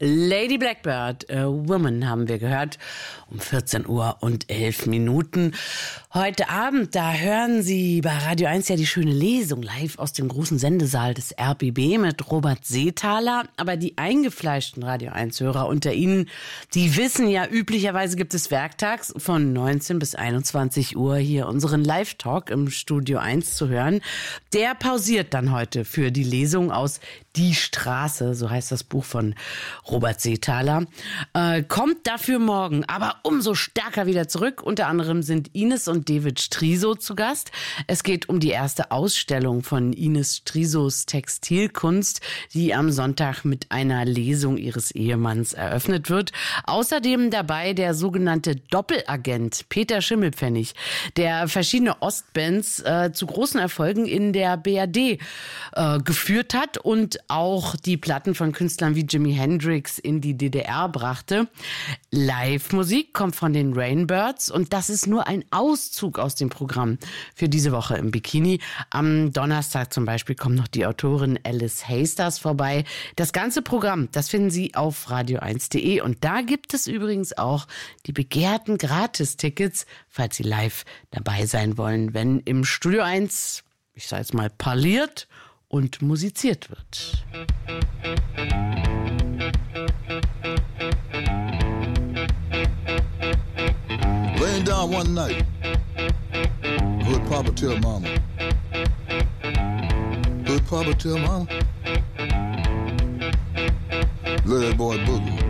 Lady Blackbird, A Woman haben wir gehört, um 14 Uhr und 11 Minuten. Heute Abend, da hören Sie bei Radio 1 ja die schöne Lesung live aus dem großen Sendesaal des RBB mit Robert Seethaler. Aber die eingefleischten Radio 1-Hörer unter Ihnen, die wissen ja, üblicherweise gibt es werktags von 19 bis 21 Uhr hier unseren Live-Talk im Studio 1 zu hören. Der pausiert dann heute für die Lesung aus Die Straße, so heißt das Buch von Robert Seethaler. Kommt dafür morgen aber umso stärker wieder zurück. Unter anderem sind Ines und David Striso zu Gast. Es geht um die erste Ausstellung von Ines Strisos Textilkunst, die am Sonntag mit einer Lesung ihres Ehemanns eröffnet wird. Außerdem dabei der sogenannte Doppelagent Peter Schimmelpfennig, der verschiedene Ostbands zu großen Erfolgen in der BRD geführt hat und auch die Platten von Künstlern wie Jimi Hendrix in die DDR brachte. Live-Musik kommt von den Rainbirds und das ist nur ein Auszug aus dem Programm für diese Woche im Bikini. Am Donnerstag zum Beispiel kommt noch die Autorin Alice Hasters vorbei. Das ganze Programm, das finden Sie auf radio1.de und da gibt es übrigens auch die begehrten Gratistickets, falls Sie live dabei sein wollen, wenn im Studio 1, ich sage jetzt mal, parliert und musiziert wird. Laying down one night, would Papa tell Mama? Would Papa tell Mama? Little boy Boogie.